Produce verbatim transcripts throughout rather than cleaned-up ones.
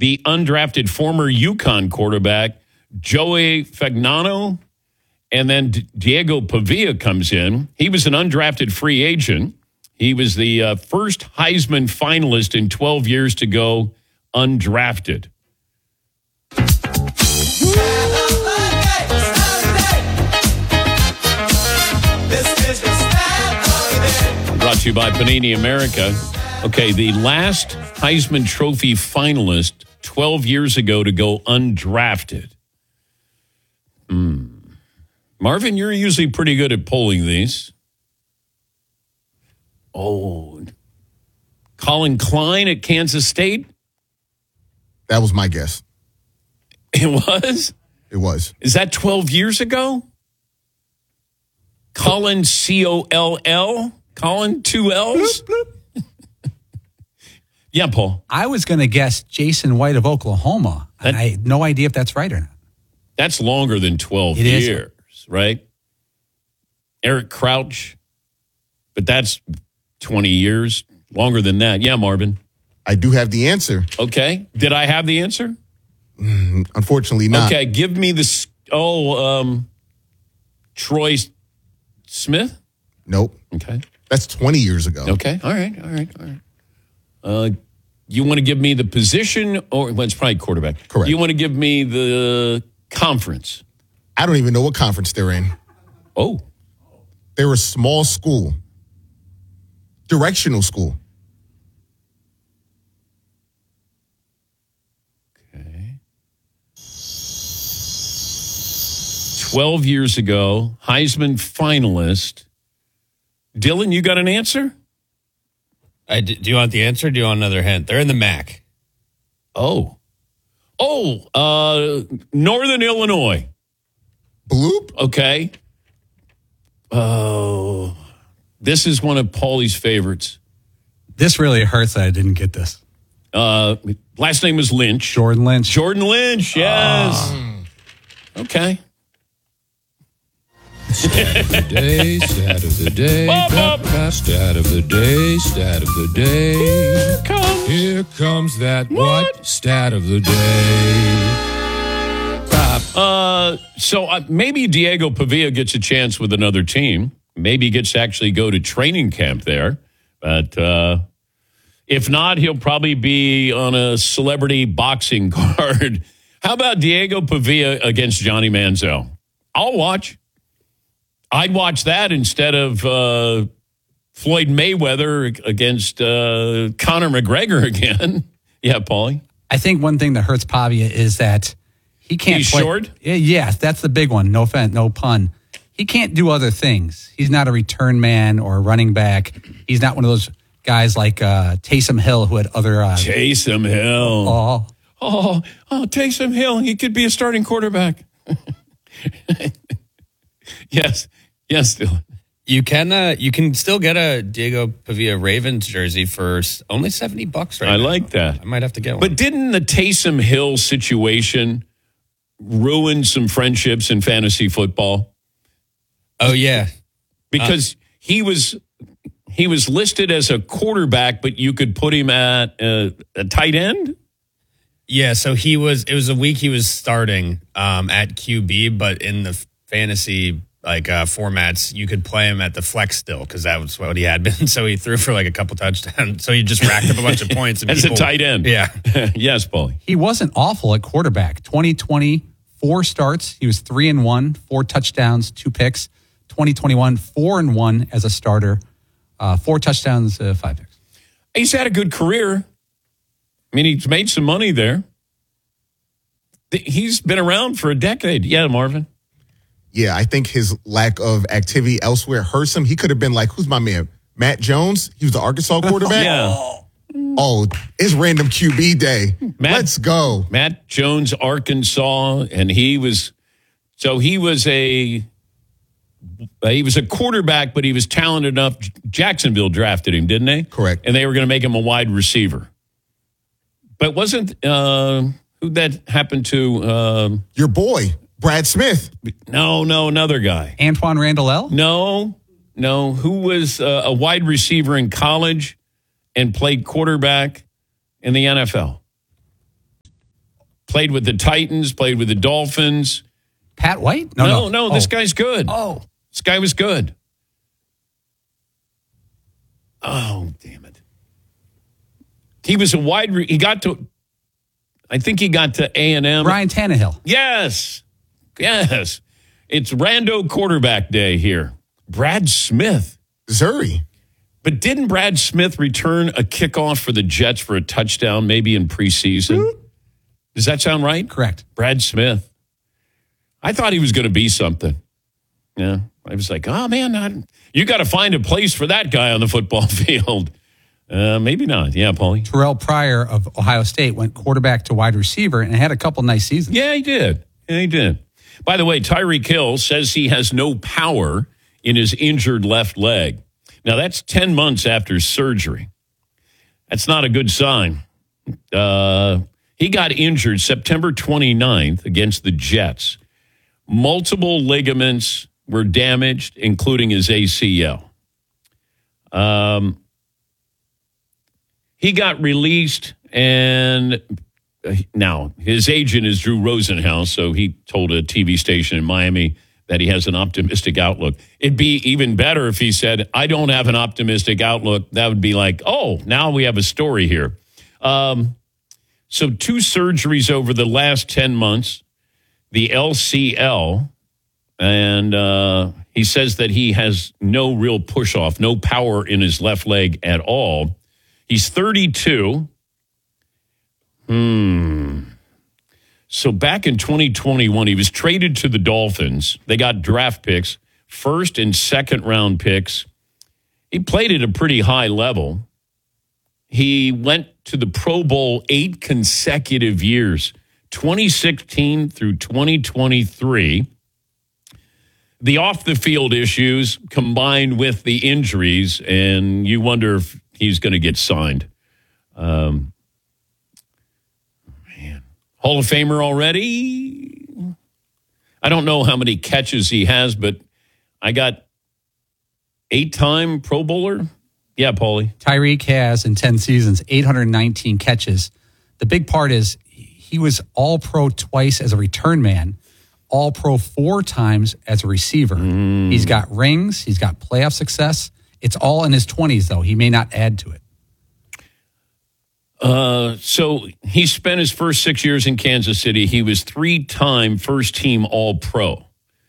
the undrafted former UConn quarterback, Joey Fagnano, and then D- Diego Pavia comes in. He was an undrafted free agent. He was the uh, first Heisman finalist in twelve years to go undrafted. Brought to you by Panini America. Okay, the last Heisman Trophy finalist twelve years ago to go undrafted. Hmm. Marvin, you're usually pretty good at polling these. Oh, Colin Klein at Kansas State? That was my guess. It was? It was. Is that twelve years ago? Colin, C O L L? Colin, two L's? Bloop, bloop. Yeah, Paul. I was going to guess Jason White of Oklahoma. And That- I had no idea if that's right or not. That's longer than twelve It is. years, right? Eric Crouch, but that's twenty years, longer than that. Yeah, Marvin. I do have the answer. Okay. Did I have the answer? Mm, unfortunately not. Okay, give me the, oh, um, Troy Smith? Nope. Okay. That's twenty years ago. Okay. All right. All right. All right. Uh, you want to give me the position, or well, it's probably quarterback. Correct. You want to give me the conference? I don't even know what conference they're in. Oh. They're a small school. Directional school. Okay. twelve years ago, Heisman finalist. Dylan, you got an answer? I, do you want the answer? Or do you want another hint? They're in the M A C. Oh. Oh, uh, Northern Illinois. Bloop? Okay. Oh, this is one of Paulie's favorites. This really hurts that I didn't get this. Uh, last name was Lynch. Jordan Lynch. Jordan Lynch, yes. Oh. Okay. Stat of the day, stat of the day, Up, up. ba-ba, stat of the day, stat of the day. Here comes. Here comes that What? what? Stat of the day. Uh, so uh, maybe Diego Pavia gets a chance with another team. Maybe he gets to actually go to training camp there. But uh, if not, he'll probably be on a celebrity boxing card. How about Diego Pavia against Johnny Manziel? I'll watch. I'd watch that instead of uh, Floyd Mayweather against uh, Conor McGregor again. Yeah, Paulie? I think one thing that hurts Pavia is that he can't He's play. short? Yeah, Yes, that's the big one. No offense, no pun. He can't do other things. He's not a return man or a running back. He's not one of those guys like uh, Taysom Hill who had other. Uh, Taysom Hill. oh, Oh, oh, Taysom Hill. He could be a starting quarterback. yes. Yes, Dylan. You can uh, you can still get a Diego Pavia Ravens jersey for s- only seventy bucks right I now. like that. I might have to get one. But didn't the Taysom Hill situation ruin some friendships in fantasy football? oh, yeah. Because he was he was listed as a quarterback, but you could put him at a, a tight end? Yeah, so he was, it was a week he was starting um, at Q B, but in the fantasy like uh, formats, you could play him at the flex still because that was what he had been. So he threw for like a couple touchdowns. So he just racked up a bunch of points. And As people, a tight end. Yeah. Yes, Paulie. he wasn't awful at quarterback. twenty twenty, four starts. He was three and one, four touchdowns, two picks. twenty twenty-one, four and one as a starter, uh, four touchdowns, uh, five picks. He's had a good career. I mean, he's made some money there. He's been around for a decade. Yeah, Marvin. Yeah, I think his lack of activity elsewhere hurts him. He could have been like, who's my man? Matt Jones? He was the Arkansas quarterback? Yeah. Oh, it's random Q B day. Matt- Let's go. Matt Jones, Arkansas, and he was so he was a he was a quarterback, but he was talented enough. Jacksonville drafted him, didn't they? Correct. And they were going to make him a wide receiver. But wasn't uh, who that happened to? Um, Your boy, Brad Smith. no, no, another guy. Antoine Randall L? No, no. Who was uh, a wide receiver in college and played quarterback in the N F L? Played with the Titans, played with the Dolphins. Pat White? No, no, no, no. this Oh. guy's good. Oh. This guy was good. Oh, damn it. He was a wide, re- he got to, I think he got to A and M. Ryan Tannehill. Yes. Yes. It's rando quarterback day here. Brad Smith. Zuri. But didn't Brad Smith return a kickoff for the Jets for a touchdown maybe in preseason? Does that sound right? Correct. Brad Smith. I thought he was going to be something. Yeah. I was like, oh, man, I, you got to find a place for that guy on the football field. Uh, maybe not. Yeah, Paulie. Terrell Pryor of Ohio State went quarterback to wide receiver and had a couple nice seasons. Yeah, he did. Yeah, he did. By the way, Tyreek Hill says he has no power in his injured left leg. Now, that's ten months after surgery. That's not a good sign. Uh, he got injured September twenty-ninth against the Jets. Multiple ligaments were damaged, including his A C L. Um, he got released, and now his agent is Drew Rosenhaus, so he told a T V station in Miami that he has an optimistic outlook. It'd be even better if he said, I don't have an optimistic outlook. That would be like, oh, now we have a story here. Um, so two surgeries over the last ten months, the L C L, and uh, he says that he has no real push-off, no power in his left leg at all. He's thirty-two. Hmm. So back in twenty twenty-one, he was traded to the Dolphins. They got draft picks, first and second round picks. He played at a pretty high level. He went to the Pro Bowl eight consecutive years, twenty sixteen through twenty twenty-three. The off-the-field issues combined with the injuries, and you wonder if he's going to get signed. Um, Hall of Famer already. I don't know how many catches he has, but I got eight-time Pro Bowler. Yeah, Paulie. Tyreek has, in ten seasons, eight hundred nineteen catches. The big part is he was all-pro twice as a return man, all-pro four times as a receiver. Mm. He's got rings. He's got playoff success. It's all in his twenties, though. He may not add to it. Uh, so he spent his first six years in Kansas City. He was three-time first-team All-Pro.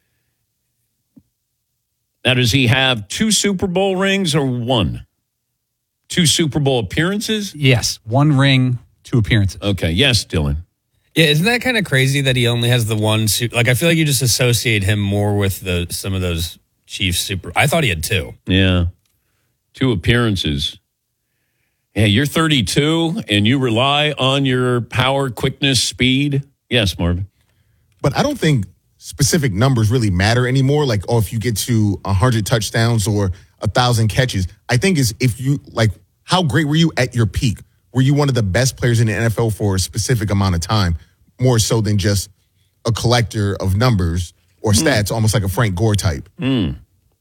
Now, does he have two Super Bowl rings or one? Two Super Bowl appearances? Yes, one ring, two appearances. Okay, yes, Dylan. Yeah, isn't that kind of crazy that he only has the one suit? Like, I feel like you just associate him more with the some of those Chiefs super. I thought he had two. Yeah, two appearances. Yeah, you're thirty-two and you rely on your power, quickness, speed. Yes, Marvin. But I don't think specific numbers really matter anymore. Like, oh, if you get to one hundred touchdowns or one thousand catches. I think is if you, like, how great were you at your peak? Were you one of the best players in the N F L for a specific amount of time, more so than just a collector of numbers or stats, mm. almost like a Frank Gore type? Mm.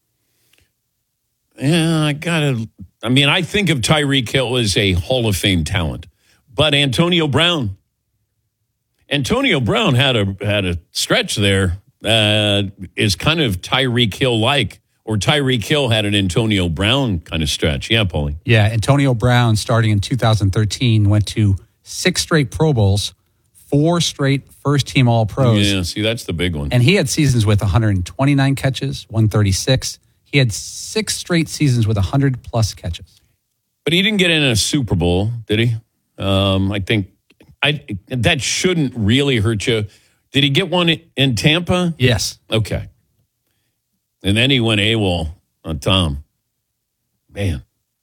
Yeah, I gotta. I mean, I think of Tyreek Hill as a Hall of Fame talent, but Antonio Brown, Antonio Brown had a had a stretch there uh, is kind of Tyreek Hill like, or Tyreek Hill had an Antonio Brown kind of stretch. Yeah, Paulie. Yeah, Antonio Brown, starting in two thousand thirteen, went to six straight Pro Bowls, four straight first-team All-Pros. Yeah, see, that's the big one. And he had seasons with one hundred twenty-nine catches, one thirty-six. He had six straight seasons with one hundred plus catches. But he didn't get in a Super Bowl, did he? Um, I think I that shouldn't really hurt you. Did he get one in Tampa? Yes. Okay. And then he went AWOL on Tom. Man.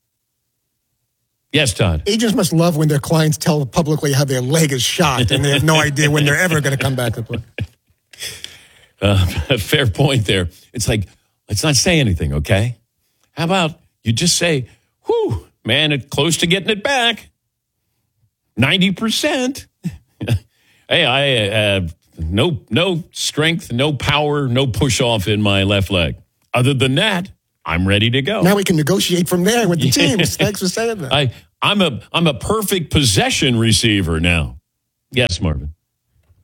Yes, Todd. Agents must love when their clients tell publicly how their leg is shot and they have no idea when they're ever going to come back to play. Uh, fair point there. It's like, let's not say anything, okay? How about you just say, whew, man, it's close to getting it back. ninety percent. Hey, I have no, no strength, no power, no push off in my left leg. Other than that, I'm ready to go. Now we can negotiate from there with the teams. Thanks for saying that. I, I'm a I'm a perfect possession receiver now. Yes, Marvin.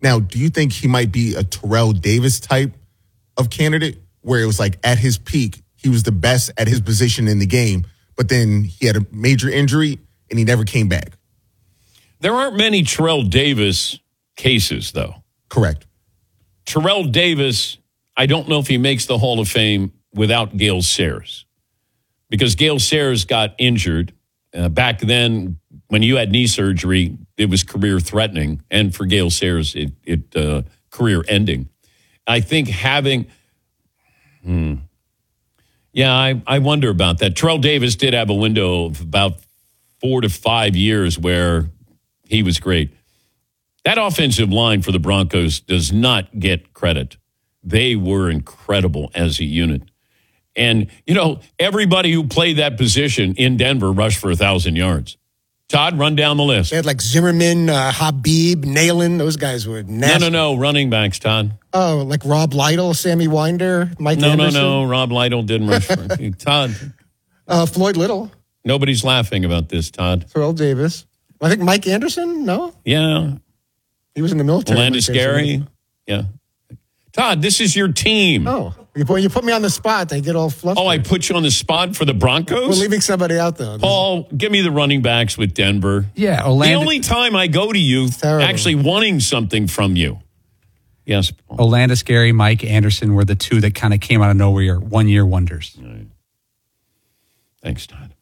Now, do you think he might be a Terrell Davis type of candidate where it was like at his peak, he was the best at his position in the game, but then he had a major injury and he never came back? There aren't many Terrell Davis cases, though. Correct. Terrell Davis, I don't know if he makes the Hall of Fame without Gale Sayers, because Gale Sayers got injured. Uh, back then, when you had knee surgery, it was career-threatening, and for Gale Sayers, it, it uh, career-ending. I think having... Hmm, yeah, I, I wonder about that. Terrell Davis did have a window of about four to five years where he was great. That offensive line for the Broncos does not get credit. They were incredible as a unit. And, you know, everybody who played that position in Denver rushed for one thousand yards. Todd, run down the list. They had like Zimmerman, uh, Habib, Nalen. Those guys were nasty. No, no, no. Running backs, Todd. Oh, like Rob Lytle, Sammy Winder, Mike No, Anderson. no, no. Rob Lytle didn't rush for Todd. Uh, Floyd Little. Nobody's laughing about this, Todd. Terrell Davis. I think Mike Anderson, no? Yeah. He was in the military. Landis Gary. Yeah. Todd, this is your team. Oh, you put, you put me on the spot. They get all flustered. Oh, I put you on the spot for the Broncos? We're leaving somebody out, though. Paul, give me the running backs with Denver. Yeah, The Orlando, only time I go to you Terrible. actually wanting something from you. Yes, Paul. Orlando Scary, Mike Anderson were the two that kind of came out of nowhere, one-year wonders. Thanks, Todd.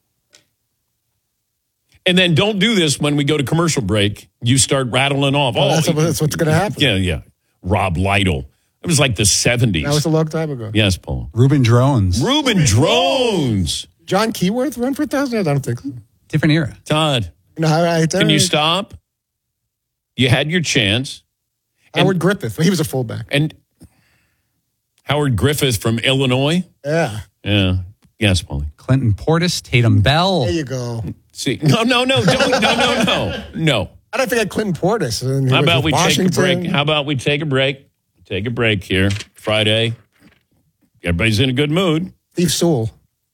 And then don't do this when we go to commercial break. You start rattling off. Well, oh, that's, what- that's what's going to happen. yeah, yeah. Rob Lytle. It was like the seventies. That was a long time ago. Yes, Paul. Reuben Drones, Ruben Drones. John Keyworth run for a thousand yards? I don't think so. different era. Todd, No, I, I, can you stop? You had your chance. Howard Griffith. He was a fullback. And Howard Griffith from Illinois. Yeah. Yeah. Yes, Paulie. Clinton Portis, Tatum Bell. There you go. See, no, no, no, don't, no, no, no, no. I don't think I had Clinton Portis. And he How was about with we Washington. take a break? How about we take a break? Take a break here. Friday. Everybody's in a good mood. Steve Sewell.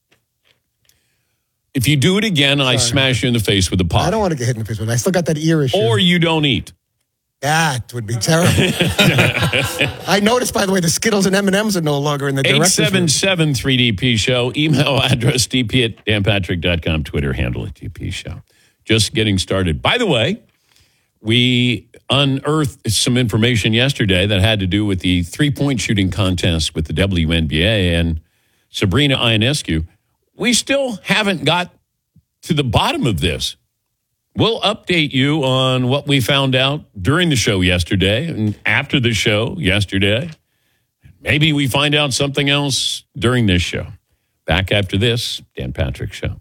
If you do it again, I smash you in the face with a pot. I don't want to get hit in the face with it. I still got that ear issue. Or you don't eat. That would be terrible. I noticed, by the way, the Skittles and M and M's are no longer in the eight director's seven room. seven three D P show. Email address d p at dan patrick dot com. Twitter handle at D P show. Just getting started. By the way, we unearthed some information yesterday that had to do with the three-point shooting contest with the W N B A and Sabrina Ionescu. We still haven't got to the bottom of this. We'll update you on what we found out during the show yesterday and after the show yesterday. Maybe we find out something else during this show. Back after this, Dan Patrick Show.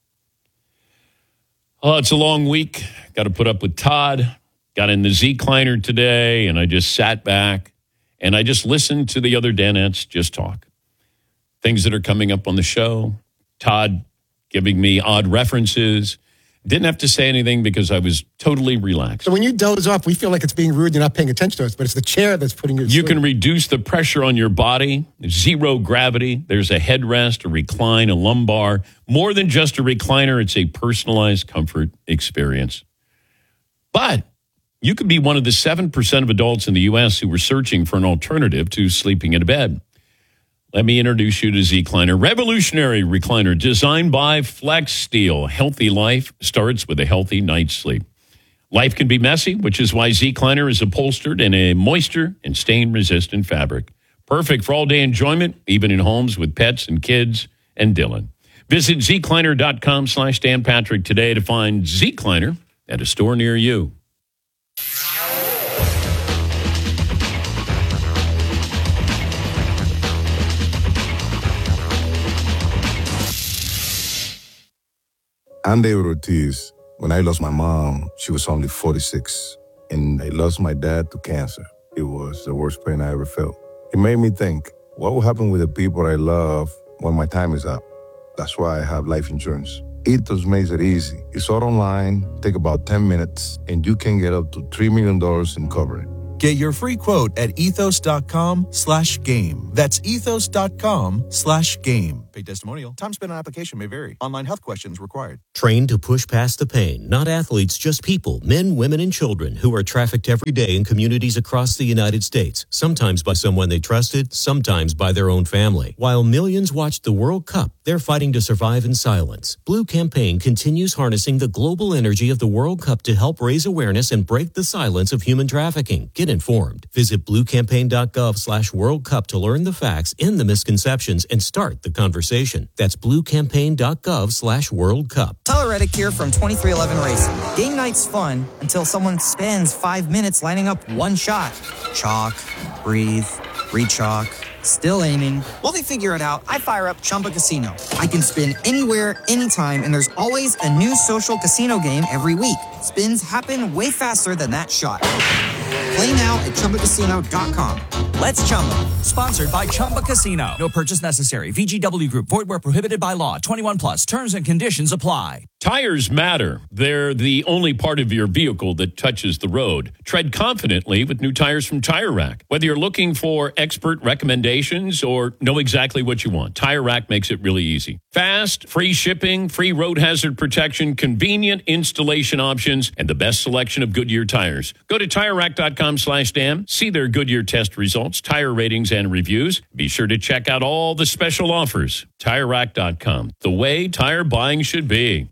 Oh, it's a long week. Got to put up with Todd. Got in the Z-Kleiner today, and I just sat back, and I just listened to the other Danettes just talk. Things that are coming up on the show. Todd giving me odd references. Didn't have to say anything because I was totally relaxed. So when you doze off, we feel like it's being rude. You're not paying attention to us, but it's the chair that's putting you to You sleep. can reduce the pressure on your body. Zero gravity. There's a headrest, a recline, a lumbar. More than just a recliner, it's a personalized comfort experience. But you could be one of the seven percent of adults in the U S who were searching for an alternative to sleeping in a bed. Let me introduce you to Z-Kleiner, revolutionary recliner designed by Flex Steel. Healthy life starts with a healthy night's sleep. Life can be messy, which is why Z-Kleiner is upholstered in a moisture and stain-resistant fabric. Perfect for all-day enjoyment, even in homes with pets and kids and Dylan. Visit zkleiner.com slash Dan Patrick today to find Z-Kleiner at a store near you. I'm David Ortiz. When I lost my mom, she was only forty-six, and I lost my dad to cancer. It was the worst pain I ever felt. It made me think, what will happen with the people I love when my time is up? That's why I have life insurance. Ethos makes it easy. It's all online, take about ten minutes, and you can get up to three million dollars in coverage. Get your free quote at ethos.com slash game. That's ethos.com slash game. Paid testimonial. Time spent on application may vary. Online health questions required. Trained to push past the pain. Not athletes, just people, men, women, and children who are trafficked every day in communities across the United States, sometimes by someone they trusted, sometimes by their own family. While millions watched the World Cup, they're fighting to survive in silence. Blue Campaign continues harnessing the global energy of the World Cup to help raise awareness and break the silence of human trafficking. Get informed. Visit bluecampaign.gov slash World Cup to learn the facts, end the misconceptions, and start the conversation. That's bluecampaign.gov slash World Cup. Tyler Reddick here from twenty-three eleven Racing. Game night's fun until someone spends five minutes lining up one shot. Chalk, breathe, re-chalk, still aiming. While they figure it out, I fire up Chumba Casino. I can spin anywhere, anytime, and there's always a new social casino game every week. Spins happen way faster than that shot. Play now at Chumba Casino dot com. Let's Chumba. Sponsored by Chumba Casino. No purchase necessary. V G W Group. Void where prohibited by law. twenty-one plus. Terms and conditions apply. Tires matter. They're the only part of your vehicle that touches the road. Tread confidently with new tires from Tire Rack. Whether you're looking for expert recommendations or know exactly what you want, Tire Rack makes it really easy. Fast, free shipping, free road hazard protection, convenient installation options, and the best selection of Goodyear tires. Go to Tire Rack dot com slash Dan. See their Goodyear test results, tire ratings, and reviews. Be sure to check out all the special offers. Tire Rack dot com. The way tire buying should be.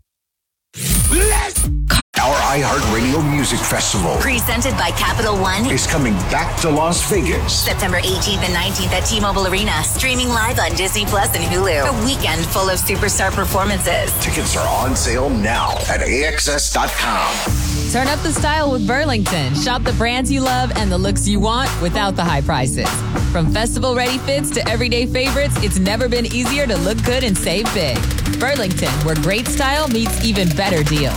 Our iHeartRadio Music Festival, presented by Capital One, is coming back to Las Vegas. September eighteenth and nineteenth at T-Mobile Arena. Streaming live on Disney Plus and Hulu. A weekend full of superstar performances. Tickets are on sale now at A X S dot com. Turn up the style with Burlington. Shop the brands you love and the looks you want without the high prices. From festival-ready fits to everyday favorites, it's never been easier to look good and save big. Burlington, where great style meets even better deals.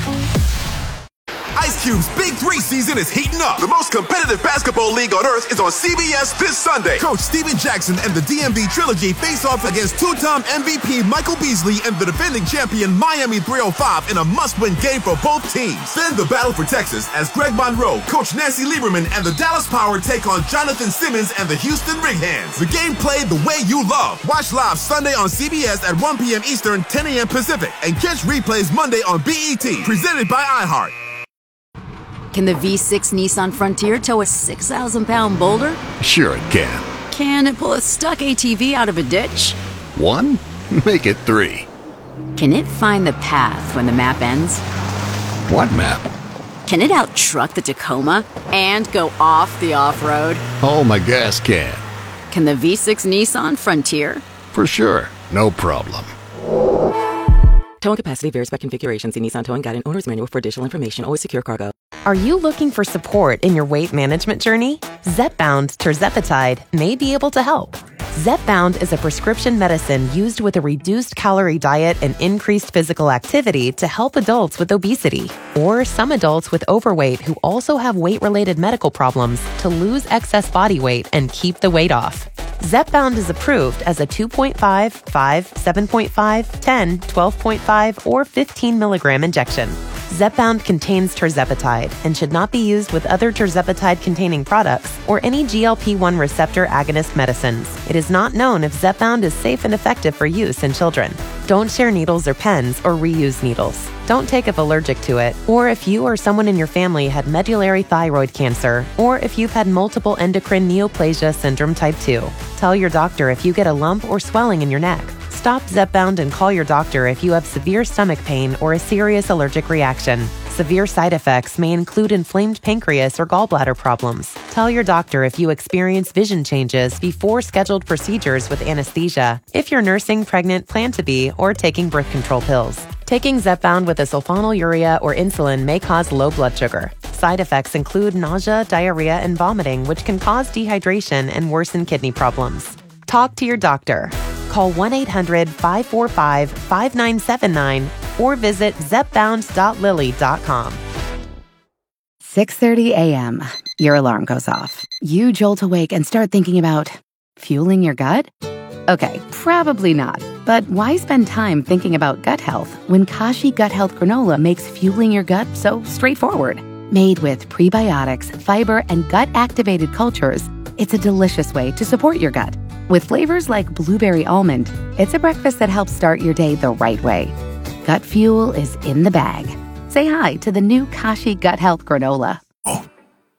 Ice Cube's Big Three season is heating up. The most competitive basketball league on earth is on C B S this Sunday. Coach Steven Jackson and the D M V Trilogy face off against two-time M V P Michael Beasley and the defending champion Miami three oh five in a must-win game for both teams. Then the battle for Texas as Greg Monroe, Coach Nancy Lieberman, and the Dallas Power take on Jonathan Simmons and the Houston Rig-Hands. The game played the way you love. Watch live Sunday on C B S at one p.m. Eastern, ten a.m. Pacific, and catch replays Monday on B E T. Presented by iHeart. Can the V six Nissan Frontier tow a six thousand pound boulder? Sure it can. Can it pull a stuck A T V out of a ditch? One? Make it three. Can it find the path when the map ends? What map? Can it out-truck the Tacoma and go off the off-road? Oh, my gas can. Can the V six Nissan Frontier? For sure. No problem. Towing capacity varies by configuration. See Nissan Towing Guide and Owner's Manual for additional information. Always secure cargo. Are you looking for support in your weight management journey? Zepbound Tirzepatide may be able to help. Zepbound is a prescription medicine used with a reduced calorie diet and increased physical activity to help adults with obesity or some adults with overweight who also have weight-related medical problems to lose excess body weight and keep the weight off. Zepbound is approved as a two point five, five, seven point five, ten, twelve point five, or fifteen milligram injection. Zepbound contains tirzepatide and should not be used with other tirzepatide-containing products or any G L P one receptor agonist medicines. It is not known if Zepbound is safe and effective for use in children. Don't share needles or pens or reuse needles. Don't take if allergic to it, or if you or someone in your family had medullary thyroid cancer, or if you've had multiple endocrine neoplasia syndrome type two. Tell your doctor if you get a lump or swelling in your neck. Stop Zepbound and call your doctor if you have severe stomach pain or a serious allergic reaction. Severe side effects may include inflamed pancreas or gallbladder problems. Tell your doctor if you experience vision changes before scheduled procedures with anesthesia, if you're nursing, pregnant, plan to be, or taking birth control pills. Taking Zepbound with a sulfonylurea or insulin may cause low blood sugar. Side effects include nausea, diarrhea, and vomiting, which can cause dehydration and worsen kidney problems. Talk to your doctor. Call one eight hundred, five four five, five nine seven nine or visit zepbound dot lilly dot com. six thirty a.m. Your alarm goes off. You jolt awake and start thinking about fueling your gut? Okay, probably not. But why spend time thinking about gut health when Kashi Gut Health Granola makes fueling your gut so straightforward? Made with prebiotics, fiber, and gut-activated cultures, it's a delicious way to support your gut. With flavors like blueberry almond, it's a breakfast that helps start your day the right way. Gut Fuel is in the bag. Say hi to the new Kashi Gut Health Granola.